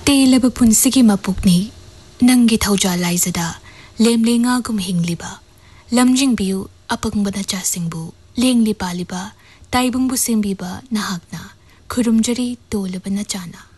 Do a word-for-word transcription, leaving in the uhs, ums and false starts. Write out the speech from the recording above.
ꯇꯦꯜꯂꯕ ꯄꯨꯟꯁꯤꯒꯤ ꯃꯄꯨꯛꯅꯤ ꯅꯪꯒꯤ ꯊꯧꯖꯥꯜ ꯂꯥꯏꯖꯗ ꯂꯦꯝꯂꯦꯉꯥꯒꯨꯝ ꯍꯤꯡꯂꯤꯕ ꯂꯝꯖꯤꯡꯕꯤꯌꯨ ꯑꯄꯪꯕ ꯅꯆꯥꯁꯤꯡꯕꯨ ꯂꯦꯡꯂꯤ ꯄꯥꯜꯂꯤꯕ ꯇꯥꯏꯕꯪꯕꯨ ꯁꯦꯝꯕꯤꯕ ꯅꯍꯥꯛꯅ ꯈꯨꯔꯨꯝꯖꯔꯤ ꯇꯣꯜꯂꯕ ꯅꯆꯥꯅ